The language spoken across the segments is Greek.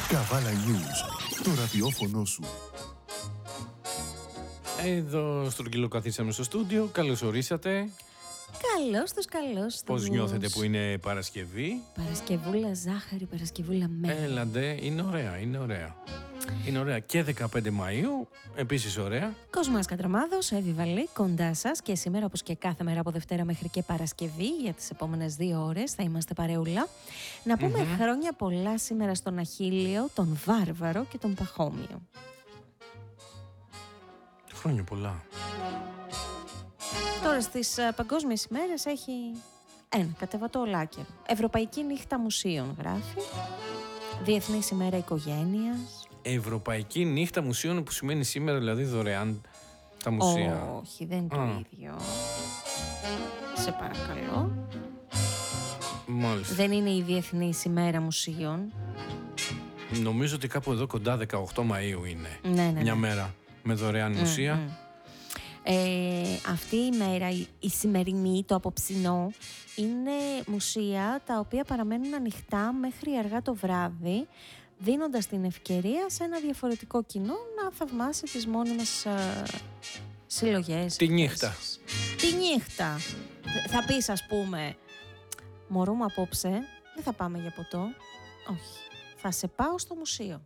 Καβάλα News, το ραδιόφωνο σου. Εδώ στρογγυλοκαθίσαμε στο στούντιο. Καλώς ορίσατε. Καλώς. Πώς νιώθετε που είναι Παρασκευή? Παρασκευούλα ζάχαρη, Παρασκευούλα μέλι. Έλαντε, είναι ωραία. Είναι ωραία. Και 15 Μαΐου, επίσης ωραία. Κοσμάς Κατραμάδος, Εύη Βαλή, κοντά σας και σήμερα όπως και κάθε μέρα από Δευτέρα μέχρι και Παρασκευή για τις επόμενες 2 ώρες θα είμαστε παρεούλα. Να πούμε χρόνια πολλά σήμερα στον Αχίλιο, τον Βάρβαρο και τον Παχώμιο. Χρόνια πολλά. Τώρα στις παγκόσμιες ημέρες έχει ένα κατεβατό ολάκερο. Ευρωπαϊκή νύχτα μουσείων γράφει. Διεθνής ημέρα οικογένειας. Ευρωπαϊκή νύχτα μουσείων, που σημαίνει σήμερα δηλαδή δωρεάν τα μουσεία. Όχι, δεν είναι το ίδιο. Σε παρακαλώ. Μάλιστα. Δεν είναι η Διεθνής ημέρα μουσείων. Νομίζω ότι κάπου εδώ κοντά 18 Μαΐου είναι. Ναι. Μια μέρα με δωρεάν μουσεία. Αυτή η μέρα, η σημερινή, το απόψινό, είναι μουσεία τα οποία παραμένουν ανοιχτά μέχρι αργά το βράδυ, δίνοντας την ευκαιρία σε ένα διαφορετικό κοινό να θαυμάσει τις μόνιμες συλλογές. Τη νύχτα. Τη νύχτα. Θα πεις, ας πούμε, μωρό μου απόψε, δεν θα πάμε για ποτό. Όχι. Θα σε πάω στο μουσείο.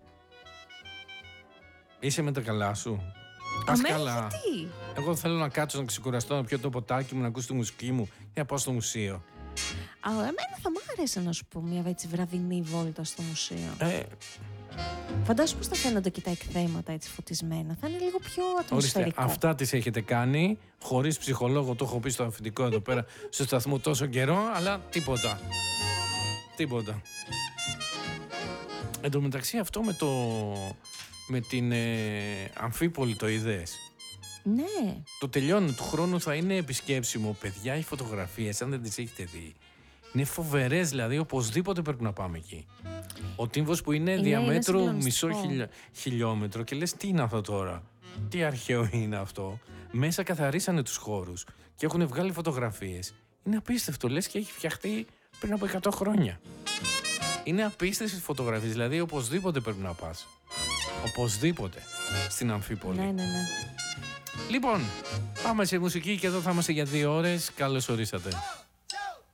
Είσαι με τα καλά σου? Πας καλά? Γιατί? Εγώ θέλω να κάτσω, να ξεκουραστώ, να πιω το ποτάκι μου, να ακούσω τη μουσική μου και να πάω στο μουσείο. Εμένα θα μ' άρεσε να σου πω μια έτσι βραδινή βόλτα στο μουσείο. Φαντάσου πως θα φαίνονται και τα εκθέματα έτσι φωτισμένα. Θα είναι λίγο πιο ατμοσφαιρικό. Ορίστε, αυτά τις έχετε κάνει χωρίς ψυχολόγο. Το έχω πει στο αφεντικό εδώ πέρα στο σταθμό τόσο καιρό, αλλά τίποτα. Εν τω μεταξύ αυτό με την Αμφίπολη το είδες? Ναι. Το τελειώνει του χρόνου, θα είναι επισκέψιμο. Παιδιά, οι φωτογραφίες, αν δεν τις έχετε δει, είναι φοβερές, δηλαδή οπωσδήποτε πρέπει να πάμε εκεί. Ο τύμβος που είναι διαμέτρου μισό χιλιόμετρο και λες τι είναι αυτό τώρα, τι αρχαίο είναι αυτό. Μέσα καθαρίσανε τους χώρους και έχουν βγάλει φωτογραφίες. Είναι απίστευτο, λες και έχει φτιαχτεί πριν από 100 χρόνια. Είναι απίστευτες φωτογραφίες, δηλαδή οπωσδήποτε πρέπει να πας. Οπωσδήποτε στην Αμφίπολη. Ναι. Λοιπόν, πάμε σε μουσική και εδώ θα είμαστε για 2 ώρες. Καλώς ορίσατε.